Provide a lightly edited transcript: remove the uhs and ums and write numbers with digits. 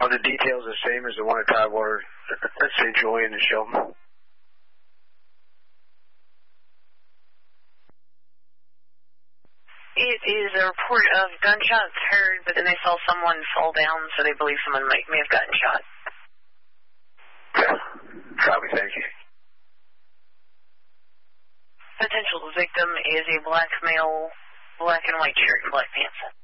Are the details the same as the one at Tidewater, let's say Julian and Sheldon? It is a report of gunshots heard, but then they saw someone fall down, so they believe someone may have gotten shot. Okay. Copy, thank you. Potential victim is a black male, black and white shirt and black pants.